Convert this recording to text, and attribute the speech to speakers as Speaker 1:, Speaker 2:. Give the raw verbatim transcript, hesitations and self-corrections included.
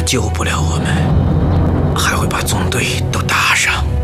Speaker 1: 救不了我们，还会把纵队都打上。